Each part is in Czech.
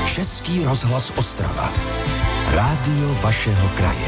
Český rozhlas Ostrava. Rádio vašeho kraje.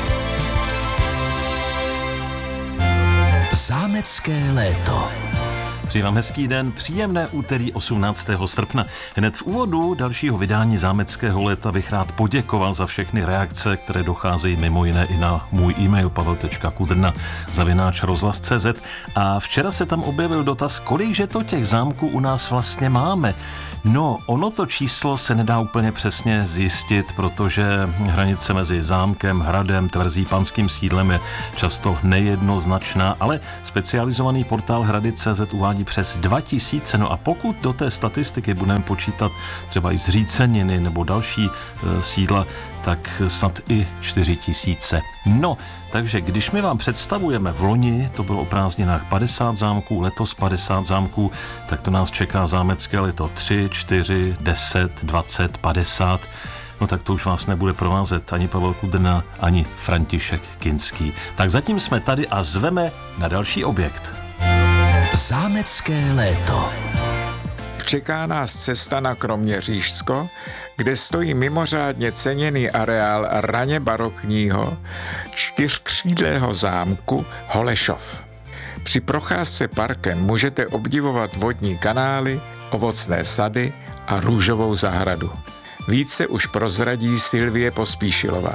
Zámecké léto. Přeji vám hezký den, příjemné úterý 18. srpna. Hned v úvodu dalšího vydání Zámeckého léta bych rád poděkoval za všechny reakce, které docházejí mimo jiné i na můj e-mail pavel.kudrna@rozhlas.cz. A včera se tam objevil dotaz, kolikže to těch zámků u nás vlastně máme. No, ono to číslo se nedá úplně přesně zjistit, protože hranice mezi zámkem, hradem, tvrzí, panským sídlem je často nejednoznačná, ale specializovaný portál Hrady.cz uvádí přes 2000. No a pokud do té statistiky budeme počítat třeba i zříceniny nebo další sídla, tak snad i 4000. No, takže když my vám představujeme v loni, to bylo o prázdninách 50 zámků, letos 50 zámků, tak to nás čeká zámecké léto 3, 4, 10, 20, 50. No tak to už vás nebude provázet ani Pavel Kudrna, ani František Kinský. Tak zatím jsme tady a zveme na další objekt. Zámecké léto. Čeká nás cesta na Kroměřížsko, kde stojí mimořádně ceněný areál raně barokního čtyřkřídlého zámku Holešov. Při procházce parkem můžete obdivovat vodní kanály, ovocné sady a růžovou zahradu. Více už prozradí Sylvie Pospíšilová.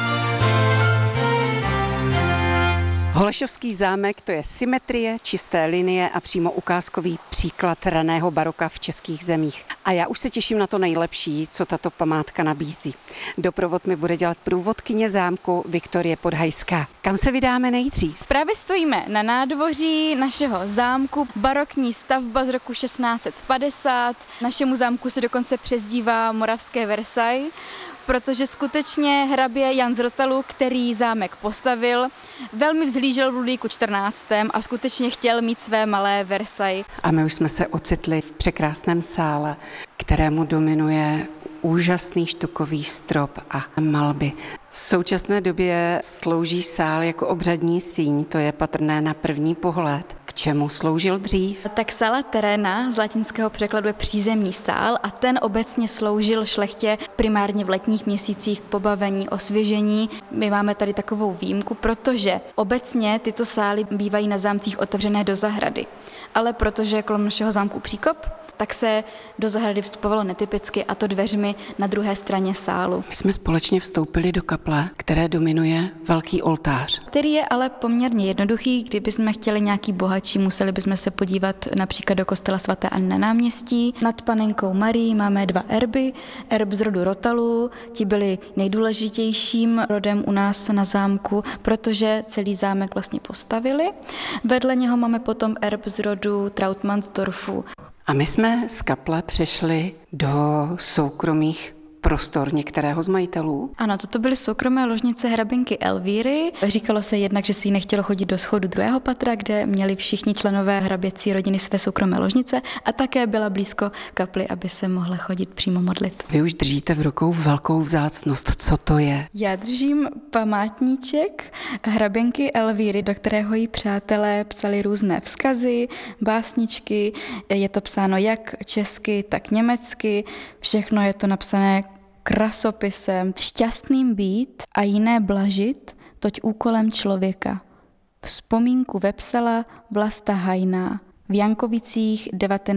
Holešovský zámek, to je symetrie, čisté linie a přímo ukázkový příklad raného baroka v českých zemích. A já už se těším na to nejlepší, co tato památka nabízí. Doprovod mi bude dělat průvodkyně zámku Viktorie Podhajská. Kam se vydáme nejdřív? Právě stojíme na nádvoří našeho zámku, barokní stavba z roku 1650. Našemu zámku se dokonce přezdívá Moravské Versailles, protože skutečně hrabě Jan z Rotalu, který zámek postavil, velmi vzhlížel v Ludvíku 14. a skutečně chtěl mít své malé Versailles. A my už jsme se ocitli v překrásném sále, kterému dominuje úžasný štukový strop a malby. V současné době slouží sál jako obřadní síň, to je patrné na první pohled. K čemu sloužil dřív? Tak sala terena z latinského překladu je přízemní sál a ten obecně sloužil šlechtě primárně v letních měsících k pobavení, osvěžení. My máme tady takovou výjimku, protože obecně tyto sály bývají na zámcích otevřené do zahrady. Ale protože je kolem našeho zámku příkop, tak se do zahrady vstupovalo netypicky, a to dveřmi na druhé straně sálu. My jsme společně vstoupili do kaple, které dominuje velký oltář. Který je ale poměrně jednoduchý. Kdybychom chtěli nějaký bohatší, museli bychom se podívat například do kostela svaté Anny na náměstí. Nad panenkou Marií máme 2 erby. Erb z rodu Rotalů, ti byli nejdůležitějším rodem u nás na zámku, protože celý zámek vlastně postavili. Vedle něho máme potom erb z rodu Trautmannsdorfu. A my jsme z kaple přešli do soukromých prostor některého z majitelů. Ano, toto byly soukromé ložnice hraběnky Elvíry. Říkalo se jednak, že si jí nechtělo chodit do schodu druhého patra, kde měli všichni členové hraběcí rodiny své soukromé ložnice a také byla blízko kapli, aby se mohla chodit přímo modlit. Vy už držíte v rukou velkou vzácnost. Co to je? Já držím památníček hraběnky Elvíry, do kterého jí přátelé psali různé vzkazy, básničky. Je to psáno jak česky, tak německy. Všechno je to napsané krasopisem. Šťastným být a jiné blažit, toť úkolem člověka. Vzpomínku vepsala Vlasta Hajná v Jankovicích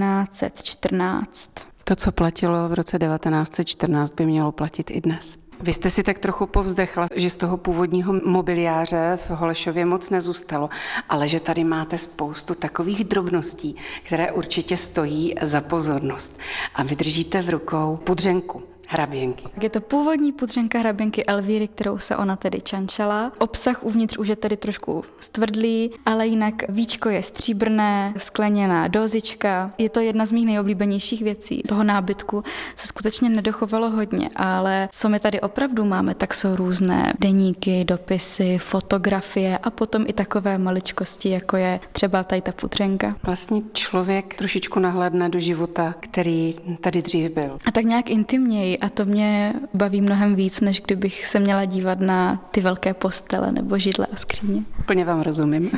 1914. To, co platilo v roce 1914, by mělo platit i dnes. Vy jste si tak trochu povzdechla, že z toho původního mobiliáře v Holešově moc nezůstalo, ale že tady máte spoustu takových drobností, které určitě stojí za pozornost. A vy držíte v rukou pudřenku hraběnky. Je to původní pudřenka hraběnky Elvíry, kterou se ona tedy čančala. Obsah uvnitř už je tedy trošku stvrdlý, ale jinak víčko je stříbrné, skleněná dozička. Je to jedna z mých nejoblíbenějších věcí. Toho nábytku se skutečně nedochovalo hodně, ale co my tady opravdu máme, tak jsou různé deníky, dopisy, fotografie a potom i takové maličkosti, jako je třeba tady ta pudřenka. Vlastně člověk trošičku nahlédne do života, který tady dřív byl. A tak nějak intimněji. A to mě baví mnohem víc, než kdybych se měla dívat na ty velké postele nebo židle a skříně. Plně vám rozumím.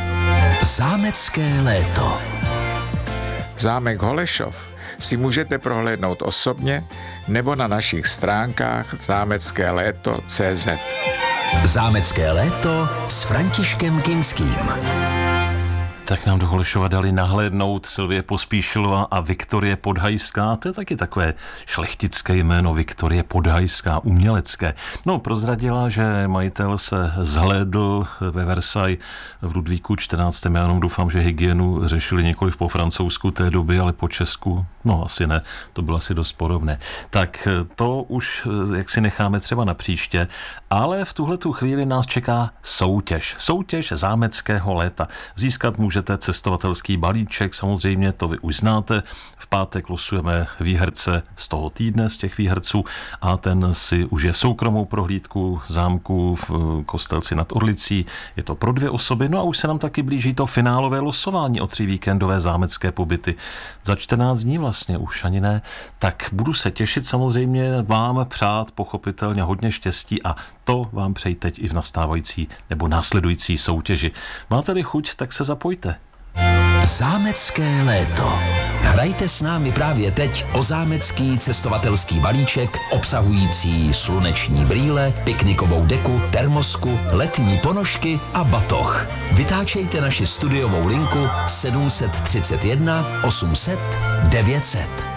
Zámecké léto. Zámek Holešov si můžete prohlédnout osobně nebo na našich stránkách zámeckéléto.cz. Zámecké léto s Františkem Kinským. Tak nám do Holešova dali nahlédnout Sylvie Pospíšilová a Viktorie Podhajská. To je taky takové šlechtické jméno, Viktorie Podhajská, umělecké. No, prozradila, že majitel se zhlédl ve Versailles v Ludvíku 14. Já jenom doufám, že hygienu řešili nikoliv po francouzsku té doby, ale po česku. No, asi ne, to bylo asi dost podobné. Tak to už jak si necháme třeba na příště, ale v tuhletu chvíli nás čeká soutěž. Soutěž zámeckého léta. Získat můžete cestovatelský balíček, samozřejmě to vy už znáte. V pátek losujeme výherce z toho týdne, z těch výherců, a ten si užije soukromou prohlídku zámku v Kostelci nad Orlicí. Je to pro 2 osoby, no a už se nám taky blíží to finálové losování o 3 víkendové zámecké pobyty. Za 14 dní vlastně, už ani ne. Tak budu se těšit, samozřejmě vám přát pochopitelně hodně štěstí a to vám přeji teď i v nastávající nebo následující soutěži. Máte-li chuť, tak se zapojte. Zámecké léto. Hrajte s námi právě teď o zámecký cestovatelský balíček obsahující sluneční brýle, piknikovou deku, termosku, letní ponožky a batoh. Vytáčejte naši studiovou linku 731 800 900.